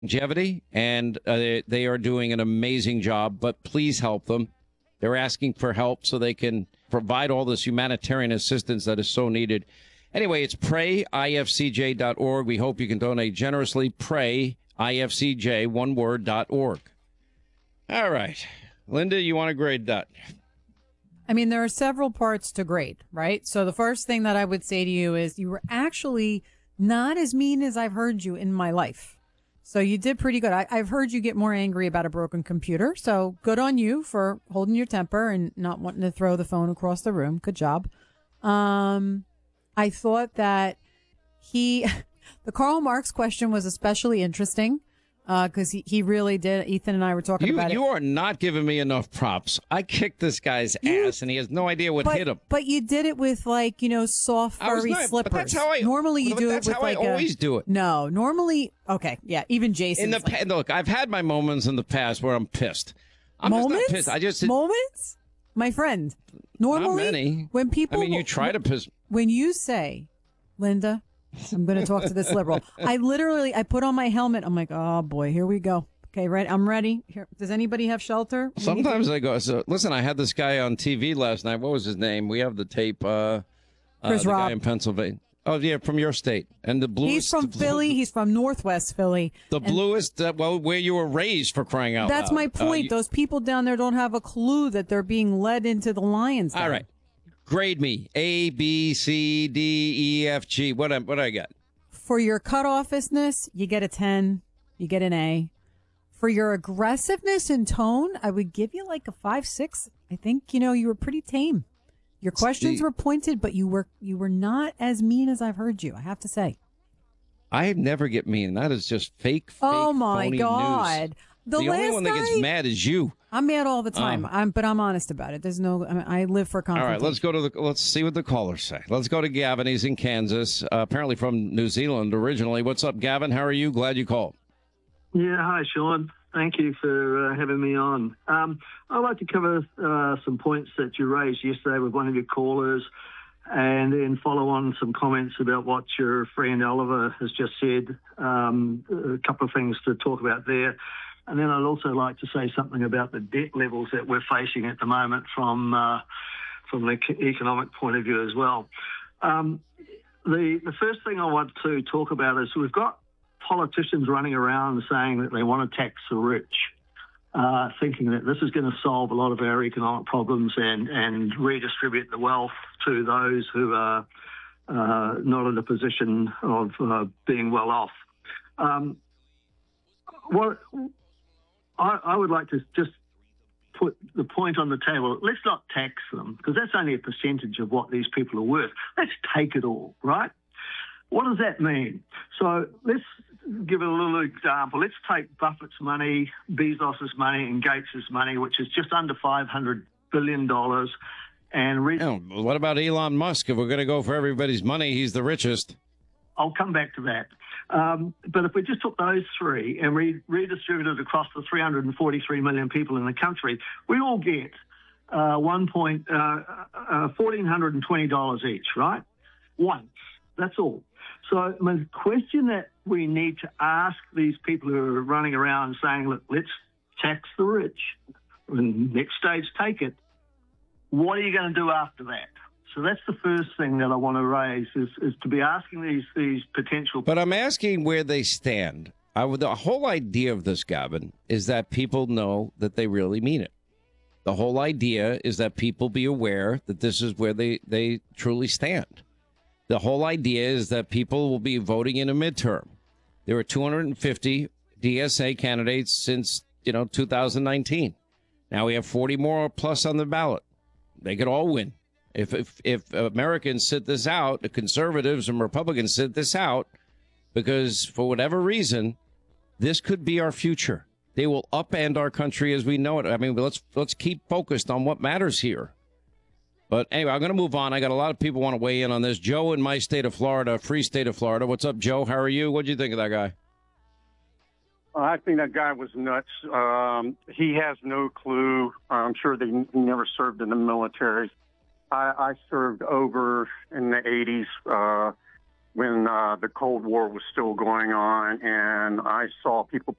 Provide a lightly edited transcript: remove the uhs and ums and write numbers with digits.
longevity, and they are doing an amazing job, but please help them. They're asking for help so they can provide all this humanitarian assistance that is so needed. Anyway, it's prayifcj.org. We hope you can donate generously. Prayifcj, one word, .org. All right. Linda, you want to grade that? I mean, there are several parts to grade, right? So the first thing that I would say to you is you were actually not as mean as I've heard you in my life. So you did pretty good. I've heard you get more angry about a broken computer. So good on you for holding your temper and not wanting to throw the phone across the room. Good job. I thought that the Karl Marx question was especially interesting. Because he really did. Ethan and I were talking about it. You are not giving me enough props. I kicked this guy's ass, and he has no idea what hit him. But you did it with, like, soft, furry slippers. But that's how normally you do it with, that's how I always do it. No, normally, okay, yeah, even Jason. Look, I've had my moments in the past where I'm pissed. I'm moments? just not pissed. Moments? My friend, normally, not many. When people... you try to piss... When you say, Linda... I'm going to talk to this liberal. I put on my helmet. I'm like, oh boy, here we go. Okay, right. I'm ready. Here, does anybody have shelter? Sometimes I go, listen, I had this guy on TV last night. What was his name? We have the tape. Chris Robb. Guy in Pennsylvania. Oh, yeah, from your state. And the bluest. He's from Philly. He's from Northwest Philly. The bluest, where you were raised, for crying out loud. That's my point. Those people down there don't have a clue that they're being led into the lions. All right. Grade me. A, B, C, D, E, F, G. What I got? For your cutoffness, you get a 10. You get an A. For your aggressiveness and tone, I would give you like a 5, 6. I think, you were pretty tame. Your questions were pointed, but you were not as mean as I've heard you, I have to say. I never get mean. That is just fake oh, my phony God. News. The only one that gets mad is you. I'm mad all the time, but I'm honest about it. I live for confrontation. All right, let's see what the callers say. Let's go to Gavin. He's in Kansas, apparently from New Zealand originally. What's up, Gavin? How are you? Glad you called. Yeah, hi, Sean. Thank you for having me on. I'd like to cover some points that you raised yesterday with one of your callers and then follow on some comments about what your friend Oliver has just said, a couple of things to talk about there. And then I'd also like to say something about the debt levels that we're facing at the moment from the economic point of view as well. The first thing I want to talk about is we've got politicians running around saying that they want to tax the rich, thinking that this is going to solve a lot of our economic problems and redistribute the wealth to those who are not in a position of being well off. I would like to just put the point on the table. Let's not tax them, because that's only a percentage of what these people are worth. Let's take it all, right? What does that mean? So let's give a little example. Let's take Buffett's money, Bezos's money, and Gates's money, which is just under $500 billion. And what about Elon Musk? If we're going to go for everybody's money, he's the richest. I'll come back to that. But if we just took those three and redistributed across the 343 million people in the country, we all get $1,420 each, right? Once. That's all. So the question that we need to ask these people who are running around saying, look, let's tax the rich, and next stage, take it. What are you going to do after that? So that's the first thing that I want to raise is to be asking these potential... But I'm asking where they stand. The whole idea of this, Gavin, is that people know that they really mean it. The whole idea is that people be aware that this is where they truly stand. The whole idea is that people will be voting in a midterm. There are 250 DSA candidates since, 2019. Now we have 40 more plus on the ballot. They could all win. If Americans sit this out, the conservatives and Republicans sit this out, because for whatever reason, this could be our future. They will upend our country as we know it. I mean, let's keep focused on what matters here. But anyway, I'm going to move on. I got a lot of people want to weigh in on this. Joe in my state of Florida, free state of Florida. What's up, Joe? How are you? What do you think of that guy? I think that guy was nuts. He has no clue. I'm sure he never served in the military. I served over in the 80s, when the Cold War was still going on, and I saw people